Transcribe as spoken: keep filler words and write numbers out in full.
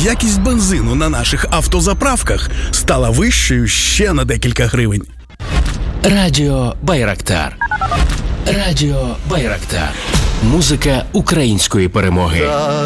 якість бензину на наших автозаправках стала вищою ще на декілька гривень. Радіо Байрактар. Радіо Байрактар. Музика української перемоги.